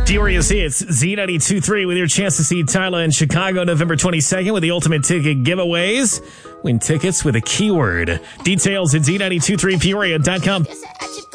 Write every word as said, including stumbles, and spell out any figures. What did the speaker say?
Furious Hits, Z ninety-two point three with your chance to see Tyla in Chicago November twenty-second with the ultimate ticket giveaways. Win tickets with a keyword. Details at Z ninety-two point three Peoria dot com.